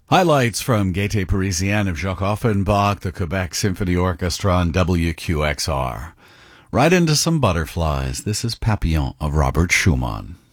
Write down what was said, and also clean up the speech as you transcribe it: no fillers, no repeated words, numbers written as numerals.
Highlights from Gaieté Parisienne of Jacques Offenbach, the Quebec Symphony Orchestra on WQXR. Right into some butterflies. This is Papillon of Robert Schumann.